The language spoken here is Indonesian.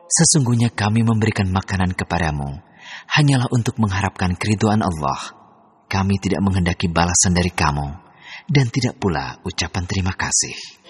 Sesungguhnya kami memberikan makanan kepadamu hanyalah untuk mengharapkan keridhaan Allah. Kami tidak menghendaki balasan dari kamu dan tidak pula ucapan terima kasih.